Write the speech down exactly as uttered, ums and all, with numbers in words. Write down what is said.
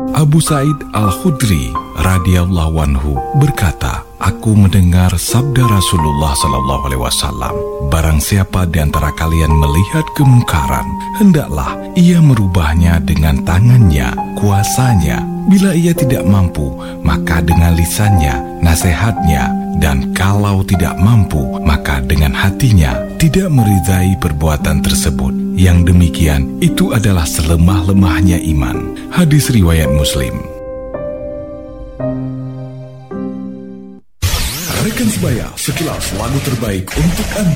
Abu Sa'id Al-Khudri radhiyallahu anhu berkata, aku mendengar sabda Rasulullah sallallahu alaihi wasallam, barang siapa di antara kalian melihat kemungkaran, hendaklah ia merubahnya dengan tangannya, kuasanya. Bila ia tidak mampu, maka dengan lisannya, nasihatnya, dan kalau tidak mampu, maka dengan hatinya. Tidak meridai perbuatan tersebut. Yang demikian, itu adalah selemah-lemahnya iman. Hadis riwayat Muslim. Rekan sebaya, sekilas lagu terbaik untuk Anda.